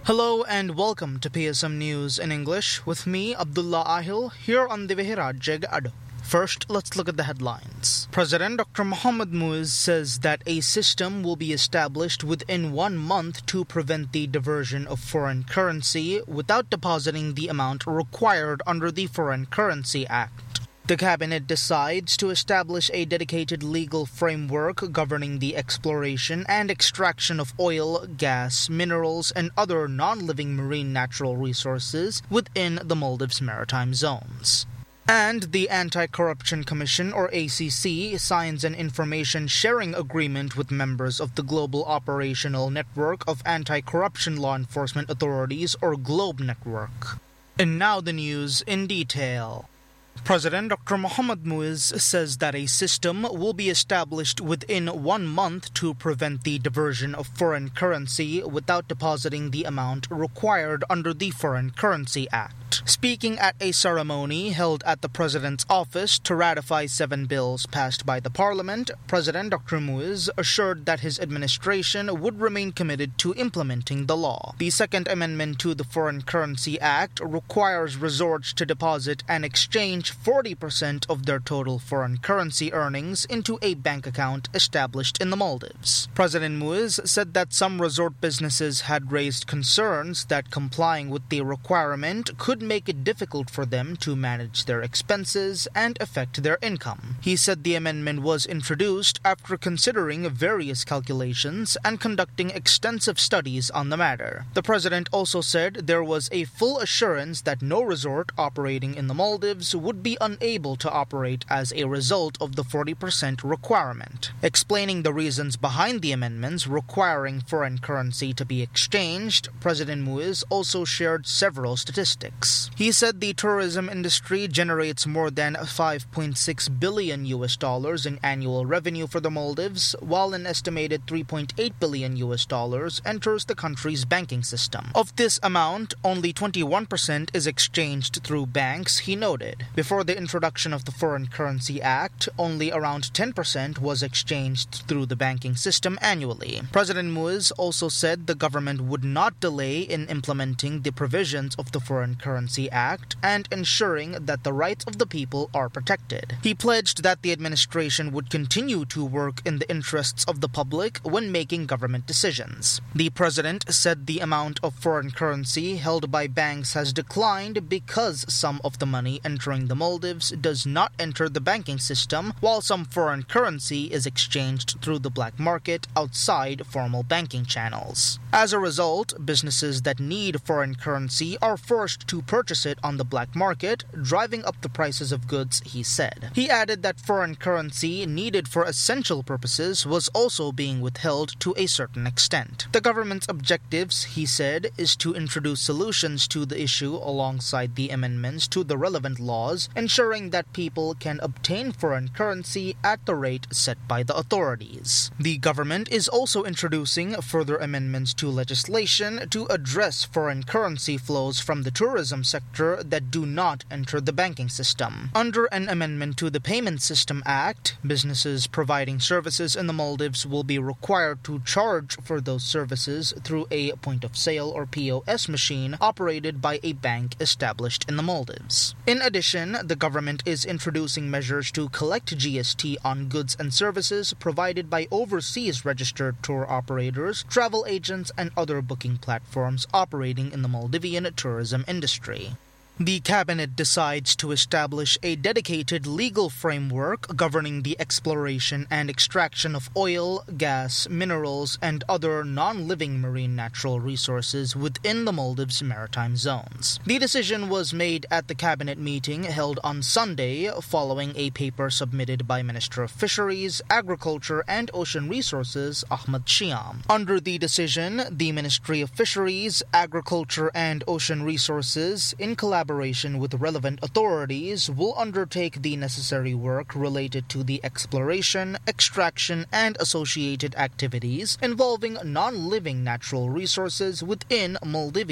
Hello and welcome to PSM News in English with me, Abdullah Ahil, here on the Vihirajeg Ado. First, let's look at the headlines. President Dr. Mohammad Muiz says that a system will be established within 1 month to prevent the diversion of foreign currency without depositing the amount required under the Foreign Currency Act. The cabinet decides to establish a dedicated legal framework governing the exploration and extraction of oil, gas, minerals, and other non-living marine natural resources within the Maldives maritime zones. And the Anti-Corruption Commission, or ACC, signs an information sharing agreement with members of the Global Operational Network of Anti-Corruption Law Enforcement Authorities, or GLOBE Network. And now the news in detail. President Dr. Mohammad Muiz says that a system will be established within 1 month to prevent the diversion of foreign currency without depositing the amount required under the Foreign Currency Act. Speaking at a ceremony held at the President's office to ratify 7 bills passed by the Parliament, President Dr. Muiz assured that his administration would remain committed to implementing the law. The Second Amendment to the Foreign Currency Act requires resorts to deposit and exchange 40% of their total foreign currency earnings into a bank account established in the Maldives. President Muiz said that some resort businesses had raised concerns that complying with the requirement could make it difficult for them to manage their expenses and affect their income. He said the amendment was introduced after considering various calculations and conducting extensive studies on the matter. The president also said there was a full assurance that no resort operating in the Maldives would be unable to operate as a result of the 40% requirement. Explaining the reasons behind the amendments requiring foreign currency to be exchanged, President Muiz also shared several statistics. He said the tourism industry generates more than $5.6 billion in annual revenue for the Maldives, while an estimated $3.8 billion enters the country's banking system. Of this amount, only 21% is exchanged through banks, he noted. Before the introduction of the Foreign Currency Act, only around 10% was exchanged through the banking system annually. President Muiz also said the government would not delay in implementing the provisions of the Foreign Currency Act and ensuring that the rights of the people are protected. He pledged that the administration would continue to work in the interests of the public when making government decisions. The president said the amount of foreign currency held by banks has declined because some of the money entering the Maldives does not enter the banking system, while some foreign currency is exchanged through the black market outside formal banking channels. As a result, businesses that need foreign currency are forced to purchase it on the black market, driving up the prices of goods, he said. He added that foreign currency needed for essential purposes was also being withheld to a certain extent. The government's objectives, he said, is to introduce solutions to the issue alongside the amendments to the relevant laws, ensuring that people can obtain foreign currency at the rate set by the authorities. The government is also introducing further amendments to legislation to address foreign currency flows from the tourism sector that do not enter the banking system. Under an amendment to the Payment System Act, businesses providing services in the Maldives will be required to charge for those services through a point-of-sale or POS machine operated by a bank established in the Maldives. In addition, the government is introducing measures to collect GST on goods and services provided by overseas registered tour operators, travel agents, and other booking platforms operating in the Maldivian tourism industry. The cabinet decides to establish a dedicated legal framework governing the exploration and extraction of oil, gas, minerals, and other non-living marine natural resources within the Maldives maritime zones. The decision was made at the cabinet meeting held on Sunday following a paper submitted by Minister of Fisheries, Agriculture, and Ocean Resources Ahmad Shiam. Under the decision, the Ministry of Fisheries, Agriculture, and Ocean Resources, in collaboration with relevant authorities, will undertake the necessary work related to the exploration, extraction, and associated activities involving non-living natural resources within Maldivian